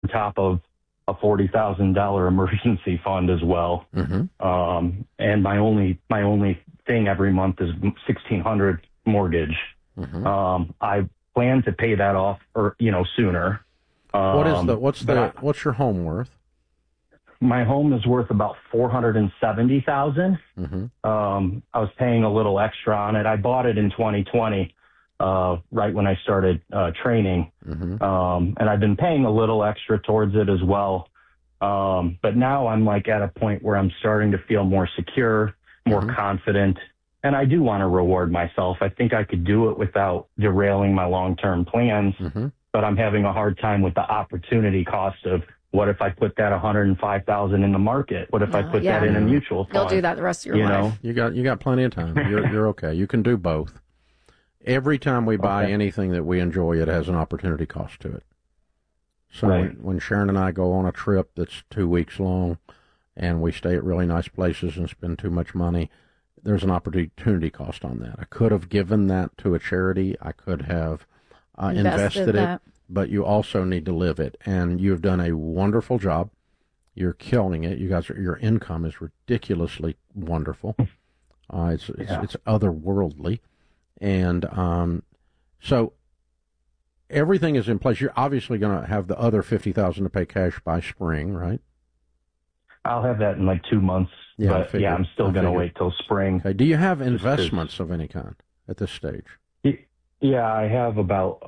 top of a $40,000 emergency fund as well. And my only thing every month is $1,600 mortgage. I plan to pay that off, or sooner. What's your home worth? My home is worth about $470,000. I was paying a little extra on it. I bought it in 2020, right when I started training, and I've been paying a little extra towards it as well. But now I'm like at a point where I'm starting to feel more secure, more confident, and I do want to reward myself. I think I could do it without derailing my long-term plans, but I'm having a hard time with the opportunity cost of, what if I put that $105,000 in the market? What if I put that in a mutual fund? You'll do that the rest of your life. You got plenty of time. You're okay. You can do both. Every time we buy anything that we enjoy, it has an opportunity cost to it. So when Sharon and I go on a trip that's 2 weeks long, and we stay at really nice places and spend too much money, there's an opportunity cost on that. I could have given that to a charity. I could have invested it. But you also need to live it, and you've done a wonderful job. You're killing it. Your income is ridiculously wonderful. It's otherworldly, and so everything is in place. You're obviously going to have the other $50,000 to pay cash by spring, right? I'll have that in like 2 months. But I'm still going to wait till spring. Okay. Do you have investments of any kind at this stage? Yeah, I have about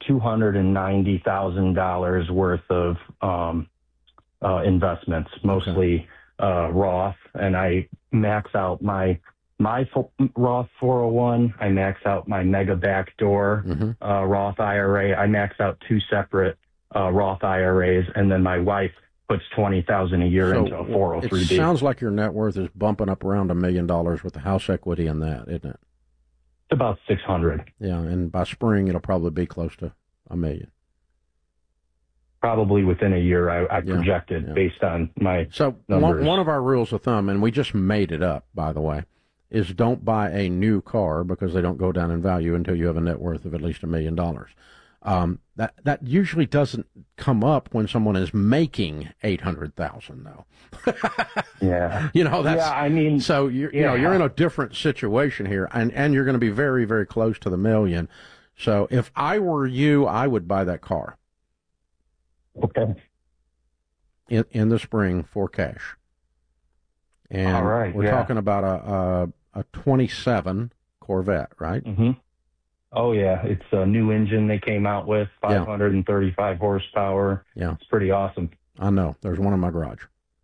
$290,000 worth of investments, mostly Roth, and I max out my Roth 401. I max out my Mega Backdoor Roth IRA. I max out 2 separate Roth IRAs, and then my wife puts $20,000 a year into a 403b. It sounds like your net worth is bumping up around $1 million with the house equity in that, isn't it? About 600. Yeah, and by spring it'll probably be close to $1 million. Probably within a year, I projected based on my numbers. One of our rules of thumb, and we just made it up, by the way, is don't buy a new car because they don't go down in value until you have a net worth of at least $1 million. That usually doesn't come up when someone is making $800,000, though. Yeah. So you're in a different situation here, and you're going to be very, very close to the $1 million. So if I were you, I would buy that car. Okay. In the spring for cash. And all right, we're talking about a 27 Corvette, right? Oh, yeah. It's a new engine they came out with, 535 horsepower. Yeah. It's pretty awesome. I know. There's one in my garage.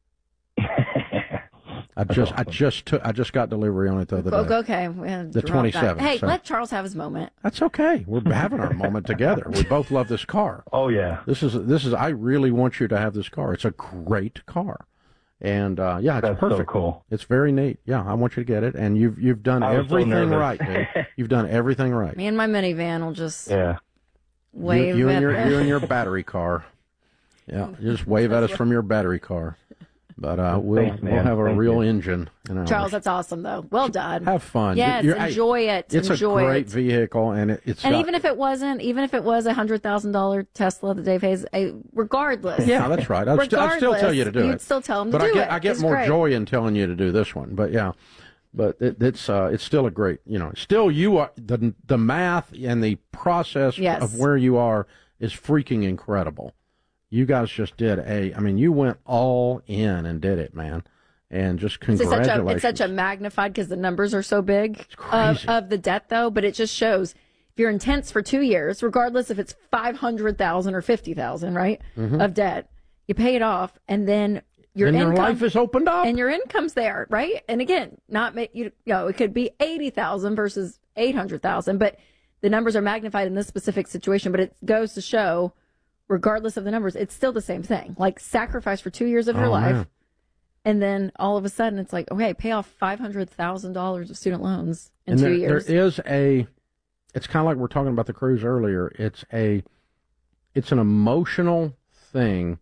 I just got delivery on it the other day. Okay. The 27. Hey, let Charles have his moment. That's okay. We're having our moment together. We both love this car. Oh, yeah. This is. I really want you to have this car. It's a great car. And it's That's perfect. So cool. It's very neat. Yeah, I want you to get it, and you've done everything right, dude. You've done everything right. Me and my minivan will just wave you and your battery car. Yeah, you just wave at us from your battery car. But we'll have a real engine in ours. Charles, that's awesome though. Well done. Have fun. Yes, enjoy it. It's a great vehicle, and even if it was a $100,000 Tesla that Dave has, regardless. Yeah, that's right. I'd still tell you to do it. You'd still tell him to do it. But I get more joy in telling you to do this one. But yeah, it's still a great. Still you are the math and the process of where you are is freaking incredible. You guys just did you went all in and did it, man. And just congratulations. It's such a magnified, because the numbers are so big of the debt, though. But it just shows if you're intense for 2 years, regardless if it's $500,000 or $50,000, right, of debt, you pay it off, and then your life is opened up, and your income's there, right? And again, it could be $80,000 versus $800,000, but the numbers are magnified in this specific situation. But it goes to show, regardless of the numbers, it's still the same thing. Like, sacrifice for 2 years of your life, man. And then all of a sudden it's like, okay, pay off $500,000 of student loans in 2 years. There is it's kind of like we're talking about the cruise earlier. It's an emotional thing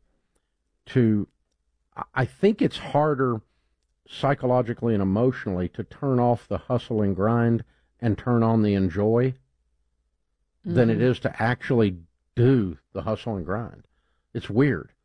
I think it's harder psychologically and emotionally to turn off the hustle and grind and turn on the enjoy than it is to actually do the hustle and grind. It's weird.